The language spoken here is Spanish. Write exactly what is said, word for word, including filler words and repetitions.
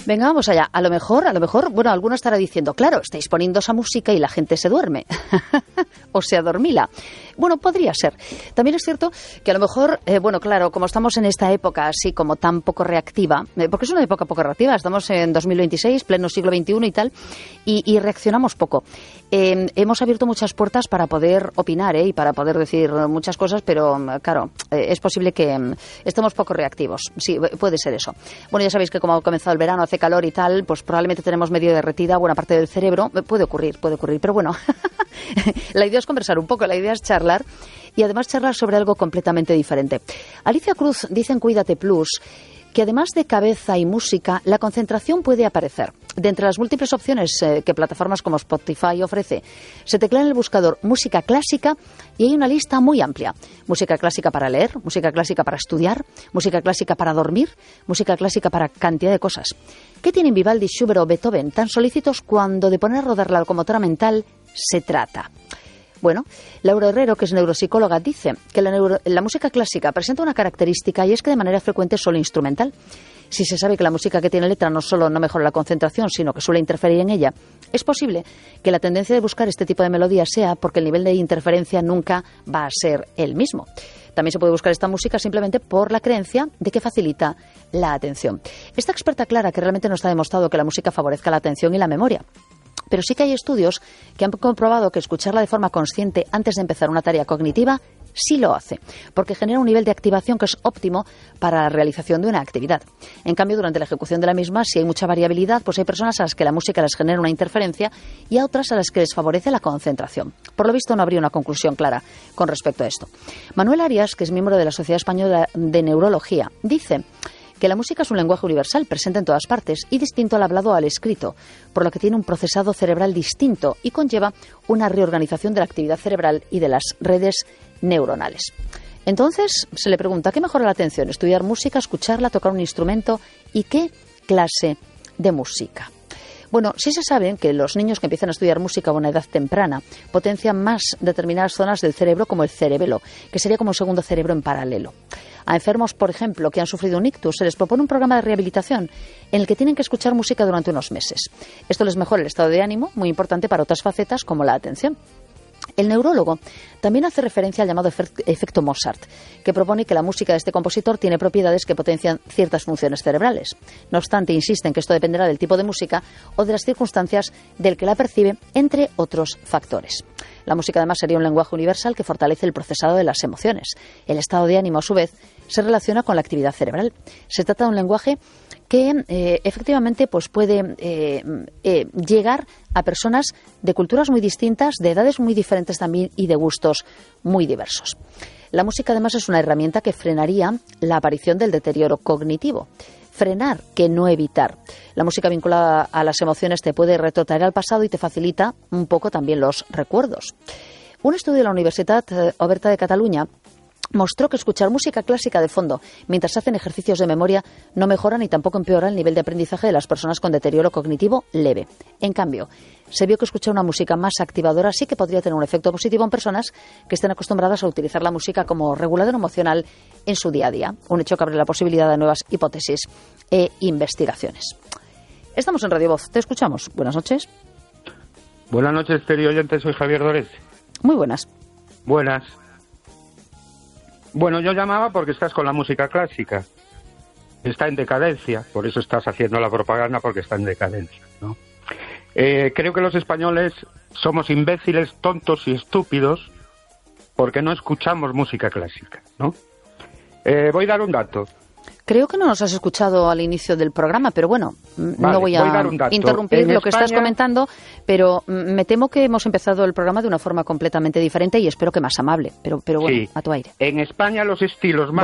Venga, vamos allá. A lo mejor, a lo mejor, bueno, alguno estará diciendo, claro, estáis poniendo esa música y la gente se duerme. O se adormila. Bueno, podría ser. También es cierto que a lo mejor, eh, bueno, claro, como estamos en esta época así como tan poco reactiva, eh, porque es una época poco reactiva, estamos en dos mil veintiséis, pleno siglo veintiuno y tal, y, y reaccionamos poco. Eh, hemos abierto muchas puertas para poder opinar eh, y para poder decir muchas cosas, pero claro, eh, es posible que eh, estemos poco reactivos. Sí, puede ser eso. Bueno, ya sabéis que como ha comenzado el verano, hace calor y tal, pues probablemente tenemos medio derretida buena parte del cerebro. Puede ocurrir, puede ocurrir, pero bueno, la idea es conversar un poco, la idea es charlar y además charlar sobre algo completamente diferente. Alicia Cruz dice en Cuídate Plus que además de cabeza y música, la concentración puede aparecer. De entre las múltiples opciones eh, que plataformas como Spotify ofrece, se teclea en el buscador música clásica y hay una lista muy amplia. Música clásica para leer, música clásica para estudiar, música clásica para dormir, música clásica para cantidad de cosas. ¿Qué tienen Vivaldi, Schubert o Beethoven tan solícitos cuando de poner a rodar la locomotora mental se trata? Bueno, Laura Herrero, que es neuropsicóloga, dice que la, neuro, la música clásica presenta una característica y es que de manera frecuente es solo instrumental. Si se sabe que la música que tiene letra no solo no mejora la concentración, sino que suele interferir en ella, es posible que la tendencia de buscar este tipo de melodías sea porque el nivel de interferencia nunca va a ser el mismo. También se puede buscar esta música simplemente por la creencia de que facilita la atención. Esta experta aclara que realmente no está demostrado que la música favorezca la atención y la memoria. Pero sí que hay estudios que han comprobado que escucharla de forma consciente antes de empezar una tarea cognitiva sí lo hace, porque genera un nivel de activación que es óptimo para la realización de una actividad. En cambio, durante la ejecución de la misma, si hay mucha variabilidad, pues hay personas a las que la música les genera una interferencia y a otras a las que les favorece la concentración. Por lo visto, no habría una conclusión clara con respecto a esto. Manuel Arias, que es miembro de la Sociedad Española de Neurología, dice que la música es un lenguaje universal, presente en todas partes y distinto al hablado o al escrito, por lo que tiene un procesado cerebral distinto y conlleva una reorganización de la actividad cerebral y de las redes neuronales. Entonces, se le pregunta, ¿qué mejora la atención? ¿Estudiar música, escucharla, tocar un instrumento? ¿Y qué clase de música? Bueno, sí se sabe que los niños que empiezan a estudiar música a una edad temprana potencian más determinadas zonas del cerebro como el cerebelo, que sería como un segundo cerebro en paralelo. A enfermos, por ejemplo, que han sufrido un ictus, se les propone un programa de rehabilitación en el que tienen que escuchar música durante unos meses. Esto les mejora el estado de ánimo, muy importante para otras facetas como la atención. El neurólogo también hace referencia al llamado efecto Mozart, que propone que la música de este compositor tiene propiedades que potencian ciertas funciones cerebrales. No obstante, insiste en que esto dependerá del tipo de música o de las circunstancias del que la percibe, entre otros factores. La música, además, sería un lenguaje universal que fortalece el procesado de las emociones. El estado de ánimo, a su vez, se relaciona con la actividad cerebral. Se trata de un lenguaje que eh, efectivamente pues puede eh, eh, llegar a personas de culturas muy distintas, de edades muy diferentes también y de gustos muy diversos. La música además es una herramienta que frenaría la aparición del deterioro cognitivo. Frenar, que no evitar. La música vinculada a las emociones te puede retrotraer al pasado y te facilita un poco también los recuerdos. Un estudio de la Universitat Oberta de Cataluña mostró que escuchar música clásica de fondo mientras hacen ejercicios de memoria no mejora ni tampoco empeora el nivel de aprendizaje de las personas con deterioro cognitivo leve. En cambio, se vio que escuchar una música más activadora sí que podría tener un efecto positivo en personas que estén acostumbradas a utilizar la música como regulador emocional en su día a día. Un hecho que abre la posibilidad de nuevas hipótesis e investigaciones. Estamos en Radio Voz. Te escuchamos. Buenas noches. Buenas noches, querido oyente. Soy Javier Dores. Muy buenas. Buenas. Bueno, yo llamaba porque estás con la música clásica. Está en decadencia, por eso estás haciendo la propaganda, porque está en decadencia, ¿no? Eh, creo que los españoles somos imbéciles, tontos y estúpidos porque no escuchamos música clásica, ¿no? Eh, voy a dar un dato. Creo que no nos has escuchado al inicio del programa, pero bueno, vale, no voy a, voy a interrumpir en lo que España... estás comentando, pero me temo que hemos empezado el programa de una forma completamente diferente y espero que más amable, pero, pero bueno, sí. a tu aire. En España los estilos más